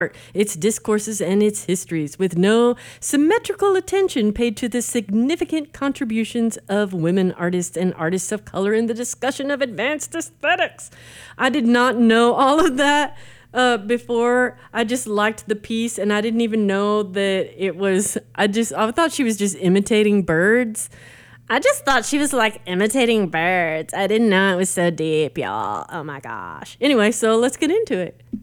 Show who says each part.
Speaker 1: its discourses and its histories, with no symmetrical attention paid to the significant contributions of women artists and artists of color in the discussion of advanced aesthetics. I did not know all of that before. I just liked the piece, and I didn't even know that it was, I thought she was just imitating birds. I just thought she was like imitating birds. I didn't know it was so deep, y'all. Oh my gosh. Anyway, so let's get into it.